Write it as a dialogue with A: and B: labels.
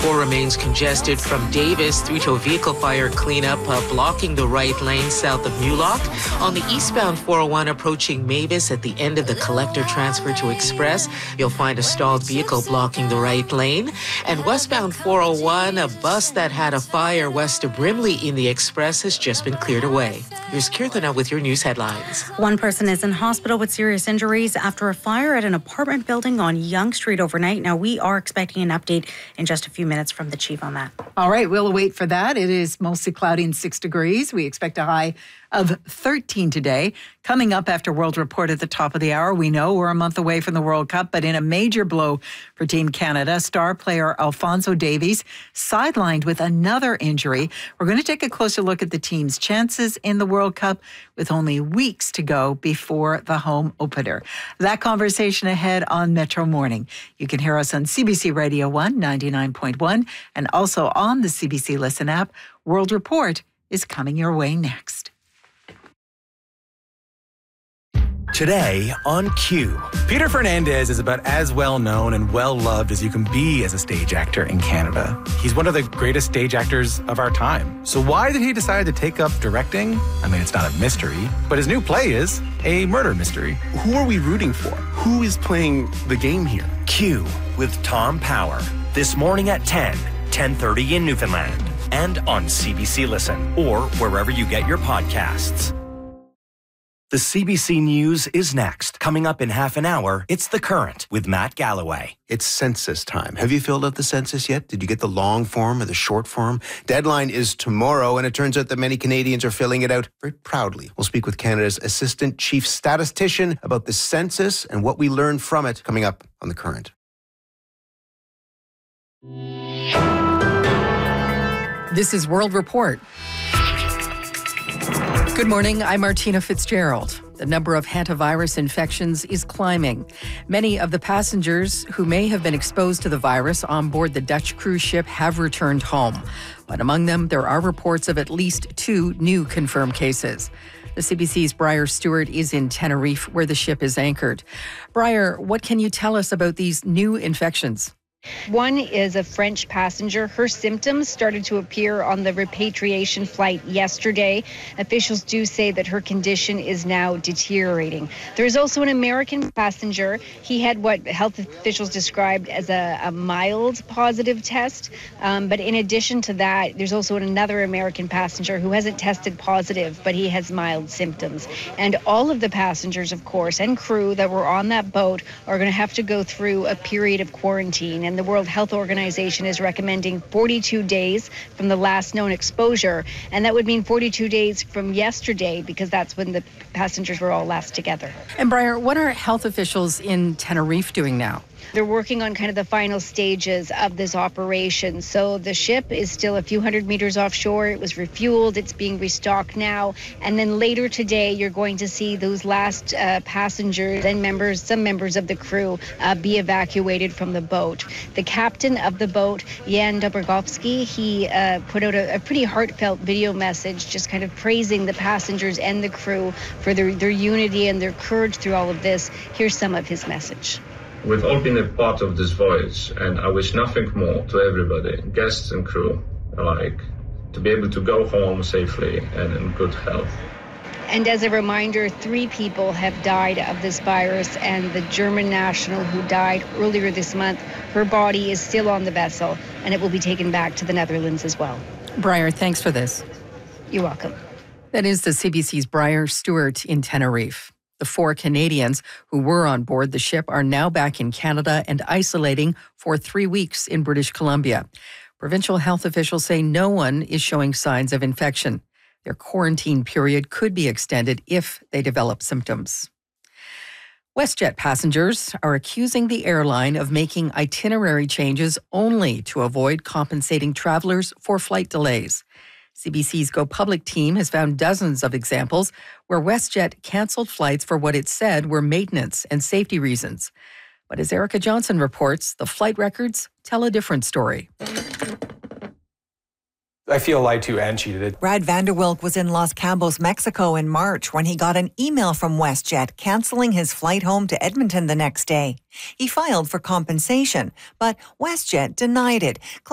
A: 4 remains congested from Davis through to a vehicle fire cleanup blocking the right lane south of Newlock. On the eastbound 401 approaching Mavis at the end of the collector transfer to Express, you'll find a stalled vehicle blocking the right lane. And westbound 401, a bus that had a fire west of Brimley in the Express has just been cleared away. Here's Kirthana with your news headlines.
B: One person is in hospital with serious injuries after a fire at an apartment building on Yonge Street overnight. Now, we are expecting an update in just a few minutes from the chief on that.
C: All right, we'll wait for that. It is mostly cloudy and 6 degrees. We expect a high of 13 today. Coming up after World Report at the top of the hour, we know we're a month away from the World Cup, but in a major blow for Team Canada, star player Alphonso Davies sidelined with another injury. We're going to take a closer look at the team's chances in the World Cup with only weeks to go before the home opener. That conversation ahead on Metro Morning. You can hear us on CBC Radio 1, 99.1, and also on the CBC Listen app. World Report is coming your way next.
D: Today on Q. Peter Fernandez is about as well known and well loved as you can be as a stage actor in Canada. He's one of the greatest stage actors of our time. So why did he decide to take up directing? I mean, it's not a mystery, but his new play is a murder mystery.
E: Who are we rooting for? Who is playing the game here?
D: Q with Tom Power. This morning at 10:30 in Newfoundland. And on CBC Listen or wherever you get your podcasts. The CBC News is next. Coming up in half an hour, it's The Current with Matt Galloway.
E: It's census time. Have you filled out the census yet? Did you get the long form or the short form? Deadline is tomorrow, and it turns out that many Canadians are filling it out very proudly. We'll speak with Canada's Assistant Chief Statistician about the census and what we learned from it coming up on The Current.
F: This is World Report. Good morning, I'm Martina Fitzgerald. The number of hantavirus infections is climbing. Many of the passengers who may have been exposed to the virus on board the Dutch cruise ship have returned home. But among them, there are reports of at least 2 new confirmed cases. The CBC's Briar Stewart is in Tenerife, where the ship is anchored. Briar, what can you tell us about these new infections?
G: One is a French passenger. Her symptoms started to appear on the repatriation flight yesterday. Officials do say that her condition is now deteriorating. There's also an American passenger. He had what health officials described as a mild positive test. But in addition to that, there's also another American passenger who hasn't tested positive, but he has mild symptoms. And all of the passengers, of course, and crew that were on that boat are going to have to go through a period of quarantine. And the World Health Organization is recommending 42 days from the last known exposure. And that would mean 42 days from yesterday, because that's when the passengers were all last together.
F: And Briar, what are health officials in Tenerife doing now?
G: They're working on kind of the final stages of this operation. So the ship is still a few hundred meters offshore. It was refueled. It's being restocked now. And then later today, you're going to see those last passengers and some members of the crew be evacuated from the boat. The captain of the boat, Jan Dobrogowski, he put out a pretty heartfelt video message just kind of praising the passengers and the crew for their unity and their courage through all of this. Here's some of his message.
H: We've all been a part of this voyage, and I wish nothing more to everybody, guests and crew alike, to be able to go home safely and in good health.
G: And as a reminder, 3 people have died of this virus, and the German national who died earlier this month, her body is still on the vessel, and it will be taken back to the Netherlands as well.
F: Briar, thanks for this.
G: You're welcome.
F: That is the CBC's Briar Stewart in Tenerife. The 4 Canadians who were on board the ship are now back in Canada and isolating for 3 weeks in British Columbia. Provincial health officials say no one is showing signs of infection. Their quarantine period could be extended if they develop symptoms. WestJet passengers are accusing the airline of making itinerary changes only to avoid compensating travelers for flight delays. CBC's Go Public team has found dozens of examples where WestJet canceled flights for what it said were maintenance and safety reasons. But as Erica Johnson reports, the flight records tell a different story.
I: I feel lied to and cheated.
J: Brad Vanderwilk was in Los Cabos, Mexico in March when he got an email from WestJet canceling his flight home to Edmonton the next day. He filed for compensation, but WestJet denied it,